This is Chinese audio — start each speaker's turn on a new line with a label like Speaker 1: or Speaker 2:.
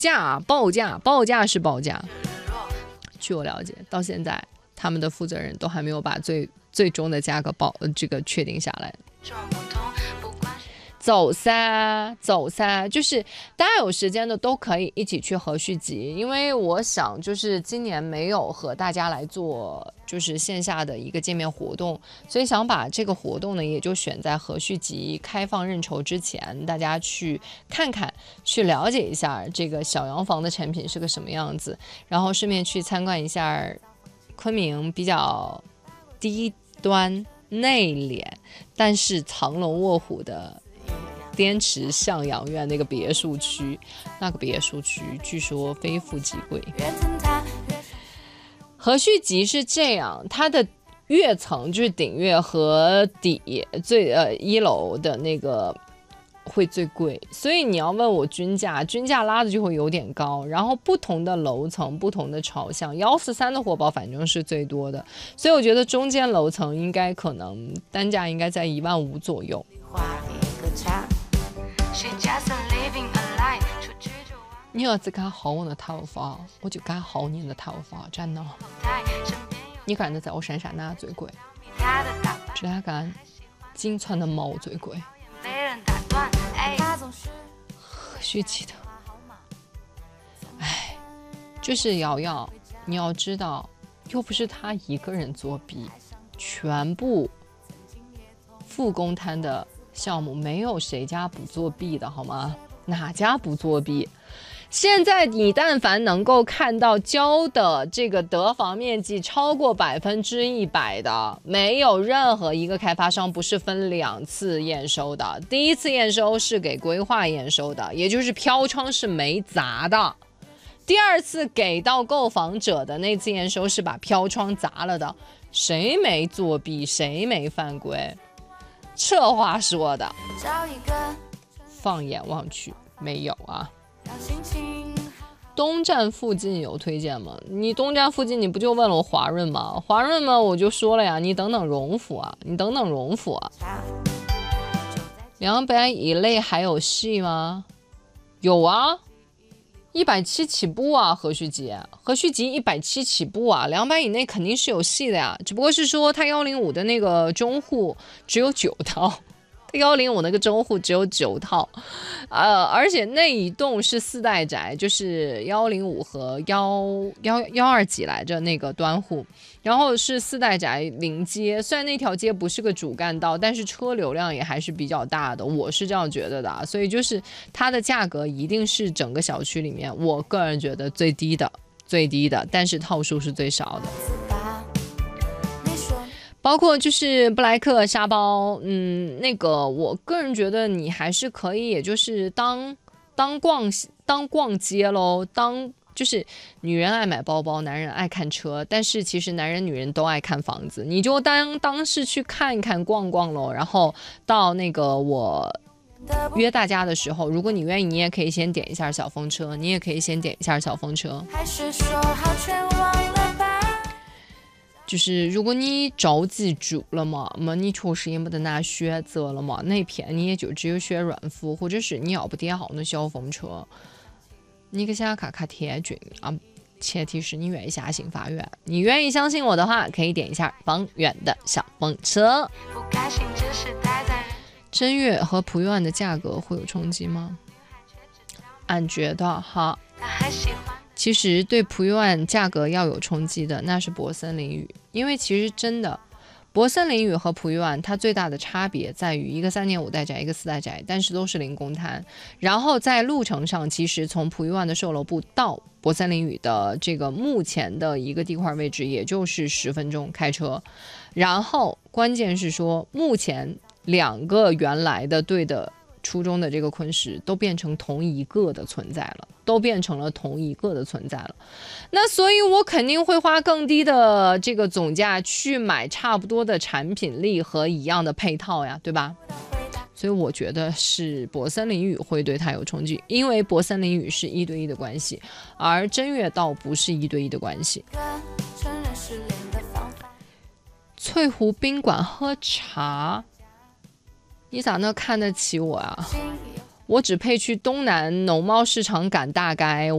Speaker 1: 报价是报价。据我了解，到现在他们的负责人都还没有把最终的价格这个确定下来。走噻，就是大家有时间的都可以一起去和煦集，因为我想就是今年没有和大家来做就是线下的一个见面活动，所以想把这个活动呢也就选在和煦集开放认筹之前，大家去看看，去了解一下这个小洋房的产品是个什么样子，然后顺便去参观一下昆明比较低端内敛但是藏龙卧虎的滇池向阳苑那个别墅区，据说非富即贵。和煦集是这样，它的跃层就是顶跃和底一楼的那个会最贵，所以你要问我均价拉的就会有点高，然后不同的楼层不同的朝向，143的活宝反正是最多的，所以我觉得中间楼层应该可能单价应该在15000左右。你要是敢薅我的头发，我就敢薅你的头发，真的。你个人在我身上哪最贵？这两根仅存的毛最贵。和煦集的，哎，就是瑶瑶，你要知道，又不是他一个人作弊，全部复工摊的项目没有谁家不作弊的好吗？哪家不作弊？现在你但凡能够看到交的这个得房面积超过100%的，没有任何一个开发商不是分2次验收的。第一次验收是给规划验收的，也就是飘窗是没砸的。第二次给到购房者的那次验收是把飘窗砸了的。谁没作弊，谁没犯规？这话说的，放眼望去没有啊。东站附近有推荐吗？你东站附近你不就问了我华润吗？华润嘛我就说了呀，你等等荣府啊。200以内还有戏吗？有啊，170起步啊，和煦集170起步啊，200以内肯定是有戏的呀，只不过是说它105的那个中户只有9套。105那个中户只有9套，而且那一栋是4代宅，就是105和112几来着那个端户，然后是4代宅临街，虽然那条街不是个主干道，但是车流量也还是比较大的，我是这样觉得的，所以就是它的价格一定是整个小区里面我个人觉得最低的，但是套数是最少的。包括就是布莱克沙包，那个我个人觉得你还是可以，也就是当逛街咯，就是女人爱买包包，男人爱看车，但是其实男人女人都爱看房子，你就当是去看一看逛逛咯，然后到那个我约大家的时候，如果你愿意，你也可以先点一下小风车，还是说好全忘了吧。就是如果你着急住了嘛，你确实也没得哪选择了嘛，那片你也就只有选润福，或者是你要不点好的小风车，你可想看看天骏啊，前提是你愿意相信法院，你愿意相信我的话，可以点一下方圆的小风车。真月和璞玉案的价格会有冲击吗？俺觉得哈，其实对璞玉案价格要有冲击的，那是博森林宇，因为其实真的博森林宇和璞玉案它最大的差别在于一个3.5代宅，一个4代宅，但是都是临公摊，然后在路程上，其实从璞玉案的售楼部到博森林宇的这个目前的一个地块位置，也就是10分钟开车，然后关键是说目前2个原来的对的初中的这个昆石都变成同一个的存在了，那所以我肯定会花更低的这个总价去买差不多的产品力和一样的配套呀，对吧？所以我觉得是博森林宇会对它有冲击，因为博森林宇是1对1的关系，而真月倒不是1对1的关系。翠湖宾馆喝茶，你咋那看得起我啊？我只配去东南农贸市场赶大街，